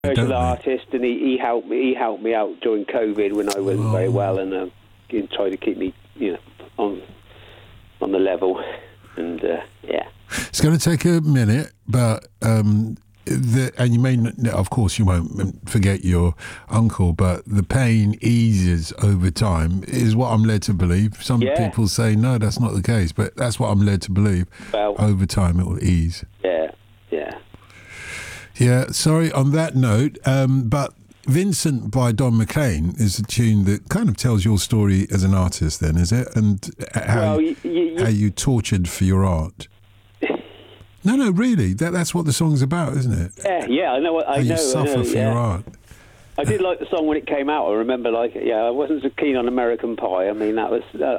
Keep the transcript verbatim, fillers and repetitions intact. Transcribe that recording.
commercial artist, and he, he helped me. He helped me out during COVID when I wasn't oh. very well, and uh, he tried to keep me, you know, on on the level. And uh, yeah, it's going to take a minute, but um, the, and you may, not, of course, you won't forget your uncle, but the pain eases over time, is what I'm led to believe. Some yeah. people say no, that's not the case, but that's what I'm led to believe. Well, over time, it will ease. Yeah, yeah, yeah. Sorry. On that note, um, but Vincent by Don McLean is a tune that kind of tells your story as an artist, then, is it? And how, well, you, you, you, how you tortured for your art. No, no, really. That that's what the song's about, isn't it? Yeah, yeah, I know. I how know. You suffer I know, for yeah. your art. I did like the song when it came out. I remember, like, yeah, I wasn't so keen on American Pie. I mean, that was uh,